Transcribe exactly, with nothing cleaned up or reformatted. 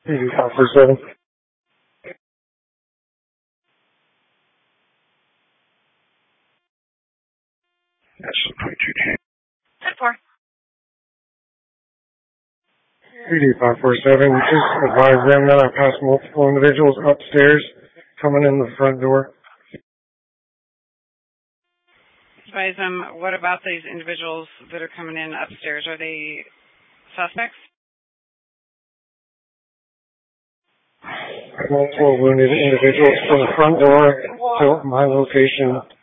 eighty-five forty-seven. That's twenty-two ten. ten four. eighty-five forty-seven. Just advise them that I passed multiple individuals upstairs coming in the front door. Advise them, what about these individuals that are coming in upstairs? Are they suspects? Multiple wounded individuals from the front door to my location.